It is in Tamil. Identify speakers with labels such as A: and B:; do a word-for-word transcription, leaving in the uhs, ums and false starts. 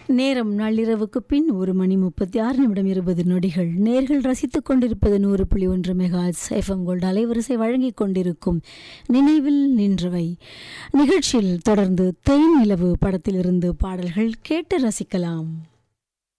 A: நேரம் நள்ளிரவுக்கு பின் ஒரு மணி முப்பத்தி ஆறு நிமிடம் இருபது நொடிகள். நேர்கள் ரசித்துக் கொண்டிருப்பது நூறு புள்ளி ஒன்று மெகாஹெர்ட்ஸ் எஃப்எம் கோல்டு அலைவரிசை வழங்கிக் கொண்டிருக்கும் நினைவில் நின்றவை நிகழ்ச்சியில் தொடர்ந்து தேன் நிலவு படத்திலிருந்து பாடல்கள் கேட்டு ரசிக்கலாம்.